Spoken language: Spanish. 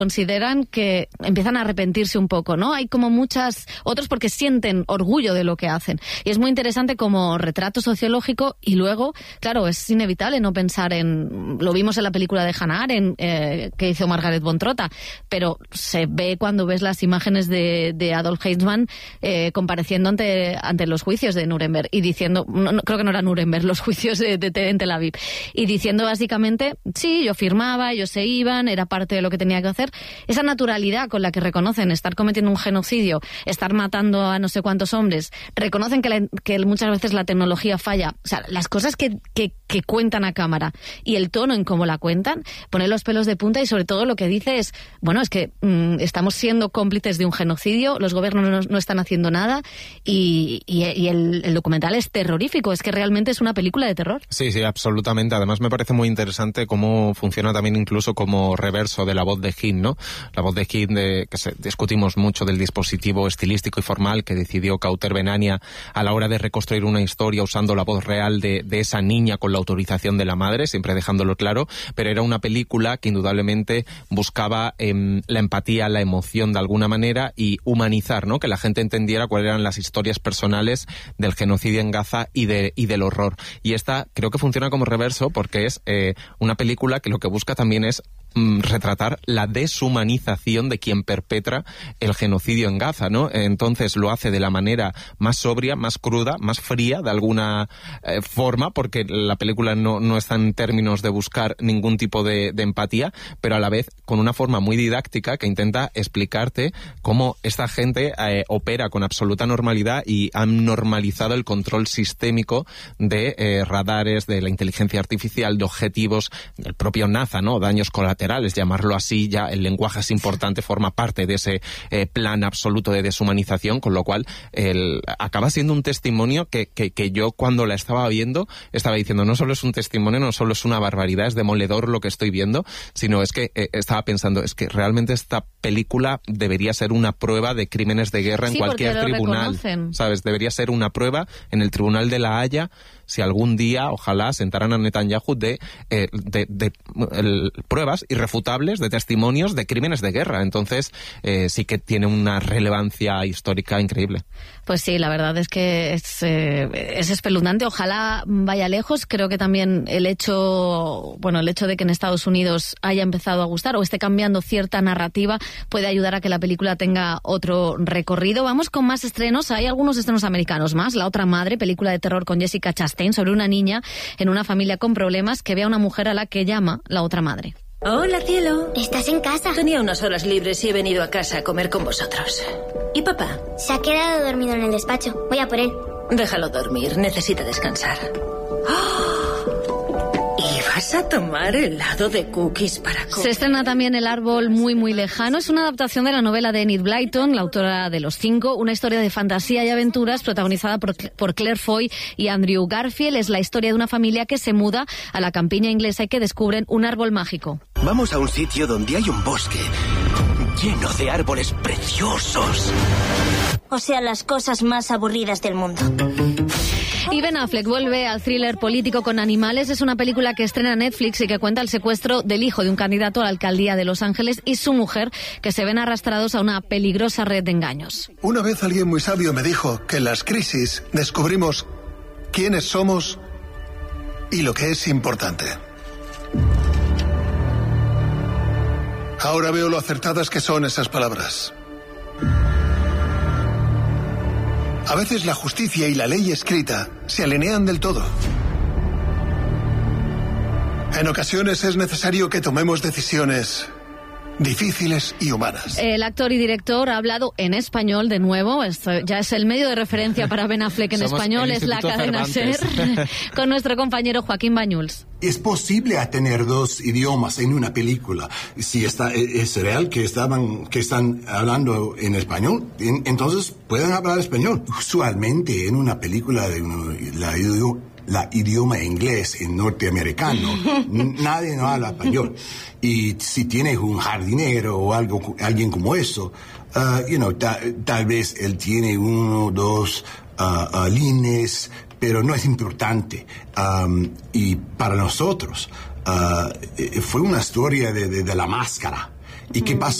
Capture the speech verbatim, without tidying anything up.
consideran que empiezan a arrepentirse un poco, ¿no? Hay como muchas, otros porque sienten orgullo de lo que hacen. Y es muy interesante como retrato sociológico y luego, claro, es inevitable no pensar en, lo vimos en la película de Hannah Arendt, eh, que hizo Margaret von Trotta, pero se ve cuando ves las imágenes de, de Adolf Eichmann eh, compareciendo ante, ante los juicios de Nuremberg y diciendo, no, no, creo que no era Nuremberg, los juicios de, de, de en Tel Aviv, y diciendo básicamente, sí, yo firmaba, ellos se iban, era parte de lo que tenía que hacer. Esa naturalidad con la que reconocen estar cometiendo un genocidio, estar matando a no sé cuántos hombres, reconocen que, la, que muchas veces la tecnología falla. O sea, las cosas que, que, que cuentan a cámara y el tono en cómo la cuentan, poner los pelos de punta y sobre todo lo que dice es, bueno, es que mmm, estamos siendo cómplices de un genocidio, los gobiernos no, no están haciendo nada y, y, y el, el documental es terrorífico, es que realmente es una película de terror. Sí, sí, absolutamente. Además me parece muy interesante cómo funciona también incluso como reverso de la voz de Hind, ¿no? La voz de Hind, de, que se, discutimos mucho del dispositivo estilístico y formal que decidió Kauter Benania a la hora de reconstruir una historia usando la voz real de, de esa niña con la autorización de la madre, siempre dejándolo claro, pero era una película que indudablemente buscaba eh, la empatía, la emoción de alguna manera y humanizar, ¿no? Que la gente entendiera cuáles eran las historias personales del genocidio en Gaza y, de, y del horror. Y esta creo que funciona como reverso porque es eh, una película que lo que busca también es retratar la deshumanización de quien perpetra el genocidio en Gaza, ¿no? Entonces lo hace de la manera más sobria, más cruda, más fría de alguna eh, forma, porque la película no, no está en términos de buscar ningún tipo de, de empatía, pero a la vez con una forma muy didáctica que intenta explicarte cómo esta gente eh, opera con absoluta normalidad y han normalizado el control sistémico de eh, radares, de la inteligencia artificial, de objetivos, del propio NASA, ¿no? Daños colaterales, llamarlo así, ya el lenguaje es importante, forma parte de ese eh, plan absoluto de deshumanización, con lo cual el, acaba siendo un testimonio que, que, que yo cuando la estaba viendo estaba diciendo, no solo es un testimonio, no solo es una barbaridad, es demoledor lo que estoy viendo, sino es que eh, estaba pensando, es que realmente esta película debería ser una prueba de crímenes de guerra en sí, cualquier tribunal, reconocen. ¿Sabes? Debería ser una prueba en el Tribunal de la Haya si algún día, ojalá, sentaran a Netanyahu de, eh, de, de, de el, pruebas irrefutables de testimonios de crímenes de guerra. Entonces, eh, sí que tiene una relevancia histórica increíble. Pues sí, la verdad es que es, eh, es espeluznante. Ojalá vaya lejos. Creo que también el hecho, bueno, el hecho de que en Estados Unidos haya empezado a gustar o esté cambiando cierta narrativa puede ayudar a que la película tenga otro recorrido. Vamos con más estrenos. Hay algunos estrenos americanos más. La otra madre, película de terror con Jessica Chastain sobre una niña en una familia con problemas que ve a una mujer a la que llama la otra madre. Hola, cielo. ¿Estás en casa? Tenía unas horas libres y he venido a casa a comer con vosotros. ¿Y papá? Se ha quedado dormido en el despacho. Voy a por él. Déjalo dormir, necesita descansar. ¡Oh! ¿Y vas a tomar helado de cookies para comer? Se estrena también El árbol muy muy lejano. Es una adaptación de la novela de Enid Blyton, la autora de Los Cinco, una historia de fantasía y aventuras protagonizada por, por Claire Foy y Andrew Garfield. Es la historia de una familia que se muda a la campiña inglesa y que descubren un árbol mágico. Vamos a un sitio donde hay un bosque lleno de árboles preciosos. O sea, las cosas más aburridas del mundo. Y Ben Affleck vuelve al thriller político con Animales. Es una película que estrena Netflix y que cuenta el secuestro del hijo de un candidato a la alcaldía de Los Ángeles y su mujer, que se ven arrastrados a una peligrosa red de engaños. Una vez alguien muy sabio me dijo que en las crisis descubrimos quiénes somos y lo que es importante. Ahora veo lo acertadas que son esas palabras. A veces la justicia y la ley escrita se alinean del todo. En ocasiones es necesario que tomemos decisiones difíciles y humanas. El actor y director ha hablado en español de nuevo. Esto ya es el medio de referencia para Ben Affleck en Somos español, es la cadena SER, con nuestro compañero Joaquín Bañuls. Es posible tener dos idiomas en una película. Si está, es real que estaban, que están hablando en español, en, entonces pueden hablar español. Usualmente en una película de uno, la idioma, la idioma inglés en norteamericano, nadie no habla español. Y si tienes un jardinero o algo, alguien como eso, uh, you know, ta, tal vez él tiene uno o dos uh, uh, líneas, pero no es importante. Um, y para nosotros uh, fue una historia de, de, de la máscara. ¿Y qué pasó?